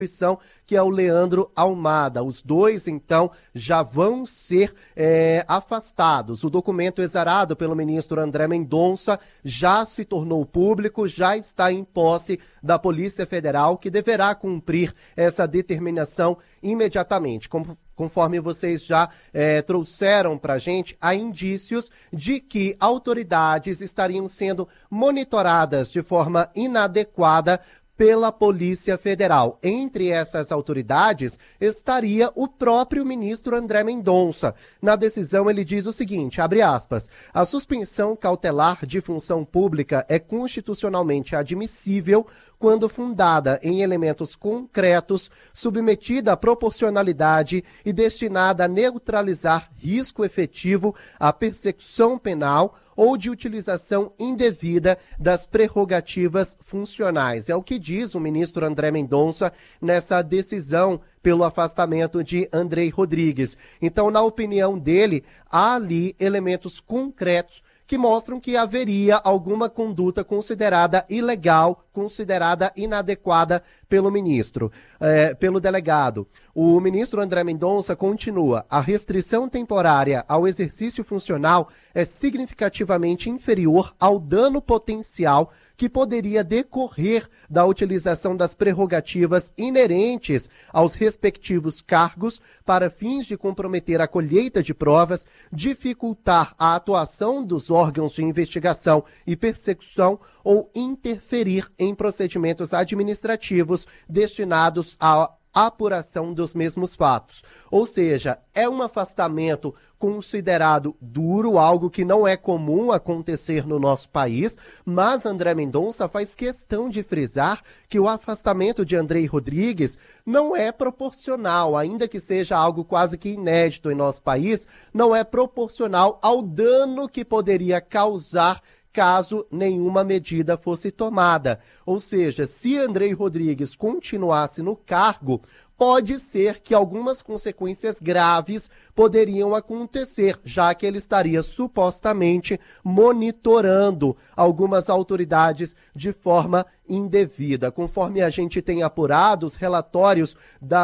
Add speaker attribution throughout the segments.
Speaker 1: que é o Leandro Almada. Os dois, então, já vão ser afastados. O documento exarado pelo ministro André Mendonça já se tornou público, já está em posse da Polícia Federal, que deverá cumprir essa determinação imediatamente. Conforme vocês já trouxeram para a gente, há indícios de que autoridades estariam sendo monitoradas de forma inadequada pela Polícia Federal. Entre essas autoridades estaria o próprio ministro André Mendonça. Na decisão ele diz o seguinte, abre aspas, a suspensão cautelar de função pública é constitucionalmente admissível quando fundada em elementos concretos, submetida à proporcionalidade e destinada a neutralizar risco efetivo à persecução penal ou de utilização indevida das prerrogativas funcionais. É o que diz o ministro André Mendonça nessa decisão pelo afastamento de Andrei Rodrigues. Então, na opinião dele, há ali elementos concretos que mostram que haveria alguma conduta considerada ilegal, considerada inadequada pelo ministro, pelo delegado. O ministro André Mendonça continua, a restrição temporária ao exercício funcional é significativamente inferior ao dano potencial que poderia decorrer da utilização das prerrogativas inerentes aos respectivos cargos para fins de comprometer a colheita de provas, dificultar a atuação dos órgãos de investigação e persecução ou interferir em procedimentos administrativos destinados à apuração dos mesmos fatos. Ou seja, é um afastamento considerado duro, algo que não é comum acontecer no nosso país, mas André Mendonça faz questão de frisar que o afastamento de Andrei Rodrigues não é proporcional, ainda que seja algo quase que inédito em nosso país, não é proporcional ao dano que poderia causar caso nenhuma medida fosse tomada. Ou seja, se Andrei Rodrigues continuasse no cargo, pode ser que algumas consequências graves poderiam acontecer, já que ele estaria supostamente monitorando algumas autoridades de forma indevida. Conforme a gente tem apurado, os relatórios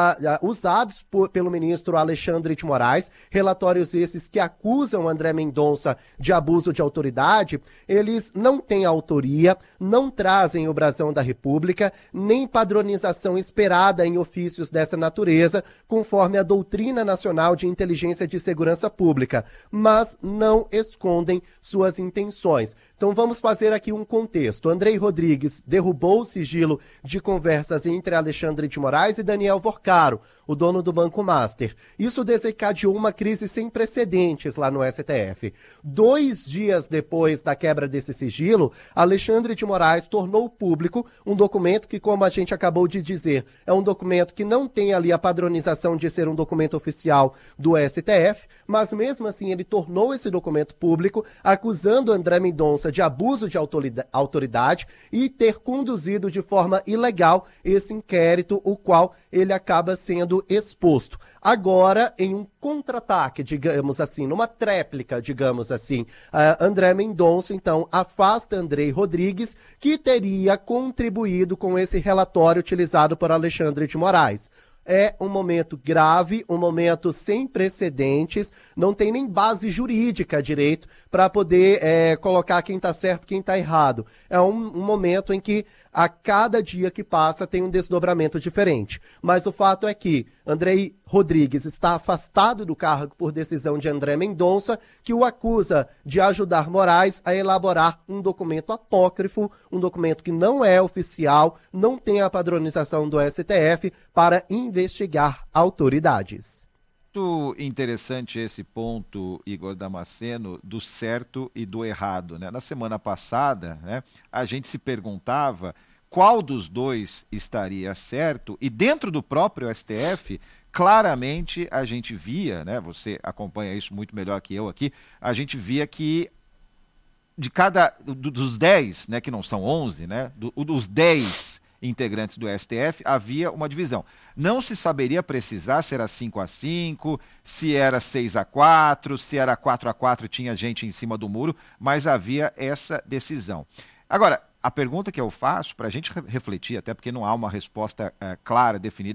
Speaker 1: usados pelo ministro Alexandre de Moraes, relatórios esses que acusam André Mendonça de abuso de autoridade, eles não têm autoria, não trazem o brasão da República, nem padronização esperada em ofícios dessa natureza, conforme a Doutrina Nacional de Inteligência de Segurança Pública, mas não escondem suas intenções. Então vamos fazer aqui um contexto. Andrei Rodrigues derrubou o sigilo de conversas entre Alexandre de Moraes e Daniel Vorcaro, o dono do Banco Master. Isso desencadeou uma crise sem precedentes lá no STF. 2 dias depois da quebra desse sigilo, Alexandre de Moraes tornou público um documento que, como a gente acabou de dizer, é um documento que não tem ali a padronização de ser um documento oficial do STF, mas mesmo assim ele tornou esse documento público, acusando André Mendonça de abuso de autoridade e ter conduzido de forma ilegal esse inquérito, o qual ele acaba sendo exposto. Agora, em um contra-ataque, digamos assim, numa tréplica, digamos assim, André Mendonça, então, afasta Andrei Rodrigues, que teria contribuído com esse relatório utilizado por Alexandre de Moraes. É um momento grave, um momento sem precedentes, não tem nem base jurídica direito para poder colocar quem está certo, quem está errado. É um momento em que a cada dia que passa tem um desdobramento diferente. Mas o fato é que Andrei Rodrigues está afastado do cargo por decisão de André Mendonça, que o acusa de ajudar Moraes a elaborar um documento apócrifo, um documento que não é oficial, não tem a padronização do STF para investigar autoridades.
Speaker 2: Muito interessante esse ponto, Igor Damasceno, do certo e do errado, né? Na semana passada, né, a gente se perguntava qual dos dois estaria certo, e dentro do próprio STF, claramente a gente via, né, você acompanha isso muito melhor que eu aqui, a gente via que dos 10, né, que não são 11, né, dos 10 integrantes do STF, havia uma divisão. Não se saberia precisar se era 5-5, se era 6-4, se era 4-4, tinha gente em cima do muro, mas havia essa decisão. Agora, a pergunta que eu faço, para a gente refletir, até porque não há uma resposta clara, definida,